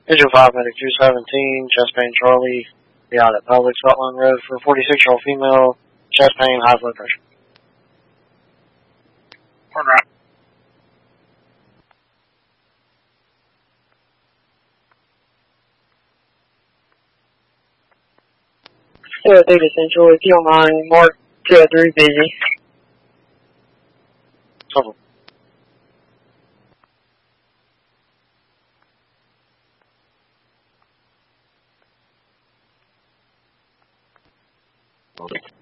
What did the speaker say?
Engine 5 Medic 217, chest pain Charlie, be out at Public Scotland Road for 46-year-old female, chest pain, high blood pressure. Turn right. Data Central, if you don't mind, Mark 203 busy. Trouble. Okay.